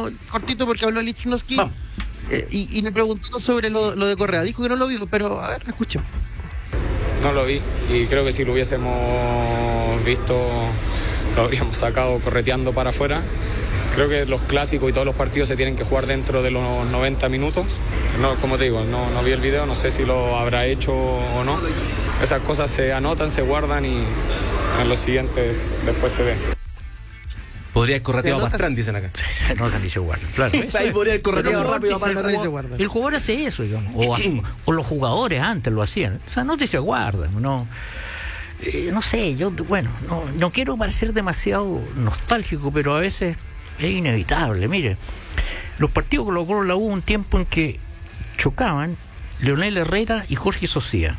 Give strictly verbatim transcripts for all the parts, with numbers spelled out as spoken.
cortito porque habló Lichnowsky eh, y, y me preguntó sobre lo, lo de Correa. Dijo que no lo vio, pero a ver, escuchemos. No lo vi y creo que si lo hubiésemos visto lo habríamos sacado correteando para afuera. Creo que los clásicos y todos los partidos se tienen que jugar dentro de los noventa minutos. No, como te digo, no, no vi el video, no sé si lo habrá hecho o no. Esas cosas se anotan, se guardan y en los siguientes después se ve. Podría haber correteado Pastrán, dicen acá. Se anotan y se guardan, claro. Ahí podría haber correteado rápido para el jugador. El jugador hace eso, digamos. O, o los jugadores antes lo hacían. O sea, no te se guardan, no. Eh, no sé, yo, bueno, no, no quiero parecer demasiado nostálgico, pero a veces es inevitable. Mire, los partidos que logró la U un tiempo en que chocaban Leonel Herrera y Jorge Socia.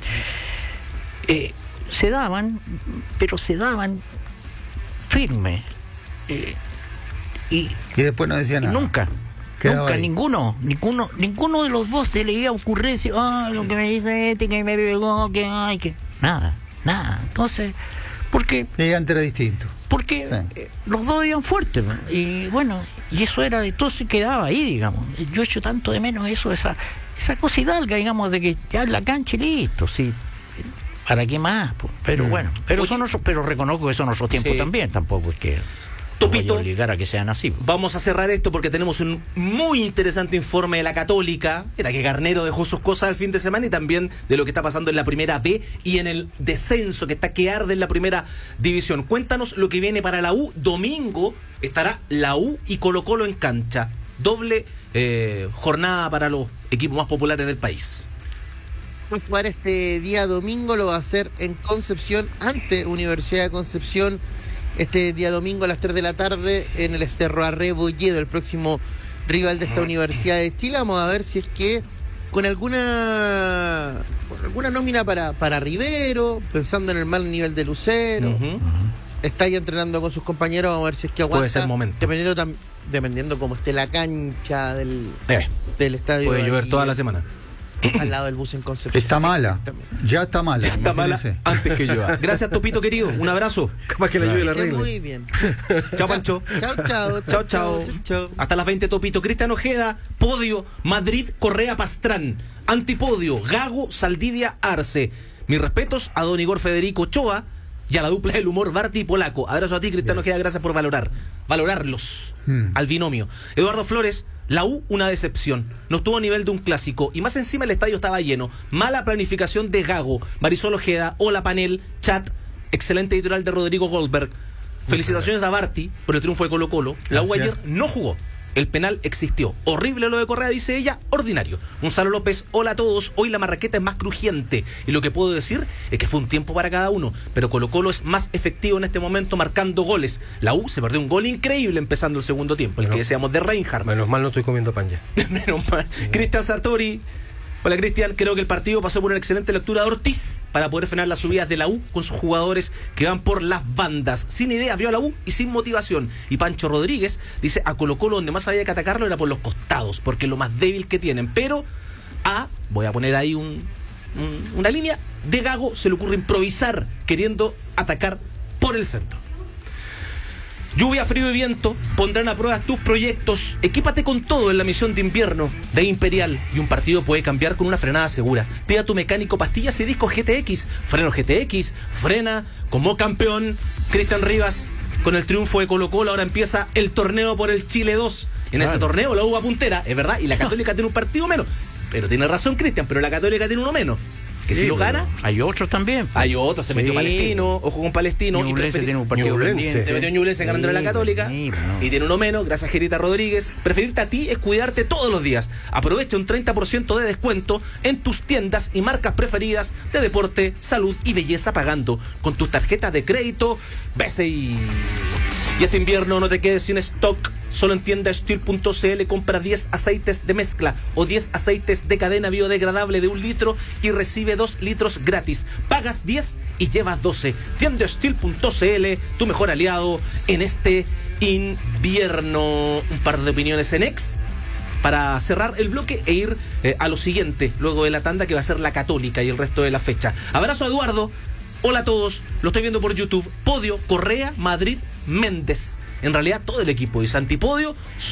Eh, se daban, pero se daban firme. Eh, y, y después no decía nada. Nunca. Quedaba nunca, ahí. ninguno, ninguno, ninguno de los dos se le iba a ocurrir decir, ah, lo que me dice este, que me pegó, que ay, que. Nada, nada. Entonces, porque. Y antes era distinto. Porque sí. eh, los dos iban fuertes, ¿no? Y bueno, y eso era, entonces quedaba ahí, digamos. Yo echo tanto de menos eso, esa, esa cosa hidalga, digamos, de que ya en la cancha y listo, sí. ¿Para qué más? Pero mm. bueno, pero son otros, pero reconozco que son otros tiempos sí. también, tampoco es que Topito, obligar a que sean así. Vamos a cerrar esto porque tenemos un muy interesante informe de la Católica. Era que Garnero dejó sus cosas el fin de semana y también de lo que está pasando en la primera B y en el descenso que está que arde en la primera división. Cuéntanos lo que viene para la U. Domingo estará la U y Colo Colo en cancha. Doble eh, jornada para los equipos más populares del país. Jugar este día domingo lo va a hacer en Concepción ante Universidad de Concepción. Este día domingo a las tres de la tarde en el Esterro Arrebolledo, el próximo rival de esta Universidad de Chile. Vamos a ver si es que con alguna con alguna nómina para, para Rivero, pensando en el mal nivel de Lucero. Uh-huh. Está ahí entrenando con sus compañeros, vamos a ver si es que aguanta. Puede ser el momento. Dependiendo, tam, dependiendo cómo esté la cancha del, eh, del estadio. Puede llover ahí, toda la semana. Al lado del bus en Concepción. Está mala. Ya está mala. Ya está mala antes que llueva. Gracias, Topito querido. Un abrazo. Capaz que la lluvia la regla. Muy bien. Chao, Pancho. Chao, chao. Chao, chao. chao. Hasta las veinte, Topito. Cristian Ojeda, podio. Madrid, Correa, Pastrán. Antipodio, Gago, Saldivia, Arce. Mis respetos a don Igor Federico Ochoa y a la dupla del humor Barty y Polaco. Abrazo a ti, Cristian Ojeda. Gracias por valorar. Valorarlos. Hmm. Al binomio. Eduardo Flores. La U, una decepción. No estuvo a nivel de un clásico. Y más encima el estadio estaba lleno. Mala planificación de Gago. Marisol Ojeda, Hola Panel, Chat. Excelente editorial de Rodrigo Goldberg. Felicitaciones a Barty por el triunfo de Colo Colo. La U ayer no jugó. El penal existió. Horrible lo de Correa, dice ella. Ordinario. Gonzalo López, hola a todos. Hoy la marraqueta es más crujiente. Y lo que puedo decir es que fue un tiempo para cada uno. Pero Colo Colo es más efectivo en este momento marcando goles. La U se perdió un gol increíble empezando el segundo tiempo. El menos, que decíamos de Reinhardt. Menos mal no estoy comiendo pan ya. Menos mal. Sí. Cristian Sartori. Hola, Cristian. Creo que el partido pasó por una excelente lectura de Ortiz para poder frenar las subidas de la U con sus jugadores que van por las bandas. Sin idea vio a la U y sin motivación. Y Pancho Rodríguez dice, a Colo Colo donde más había que atacarlo era por los costados, porque es lo más débil que tienen. Pero a, voy a poner ahí un, un, una línea, de Gago se le ocurre improvisar queriendo atacar por el centro. Lluvia, frío y viento pondrán a prueba tus proyectos. Equípate con todo en la misión de invierno de Imperial y un partido puede cambiar con una frenada segura. Pide a tu mecánico pastillas y discos G T X. Freno G T X, frena como campeón. Cristian Rivas, con el triunfo de Colo Colo, ahora empieza el torneo por el Chile dos. En claro. ese torneo la U va puntera, es verdad, y la Católica tiene un partido menos. Pero tiene razón Cristian, pero la Católica tiene uno menos. Que sí, si lo gana, hay otros también. Hay otros, se sí. metió Palestino, ojo con Palestino. Ñublense tiene un partido pendiente. Se metió Ñublense ganando sí, la Católica. Sí, no. Y tiene uno menos, gracias Gerita Rodríguez. Preferirte a ti es cuidarte todos los días. Aprovecha un treinta por ciento de descuento en tus tiendas y marcas preferidas de deporte, salud y belleza pagando con tus tarjetas de crédito B C I. Y este invierno no te quedes sin stock. Solo en tienda steel punto c l compra diez aceites de mezcla o diez aceites de cadena biodegradable de un litro y recibe dos litros gratis. Pagas diez y llevas doce. Tienda steel punto c l, tu mejor aliado en este invierno. Un par de opiniones en ex para cerrar el bloque e ir eh, a lo siguiente, luego de la tanda que va a ser la Católica y el resto de la fecha. Abrazo a Eduardo. Hola a todos, lo estoy viendo por YouTube. Podio, Correa, Madrid, Méndez. En realidad todo el equipo dice Antipodio.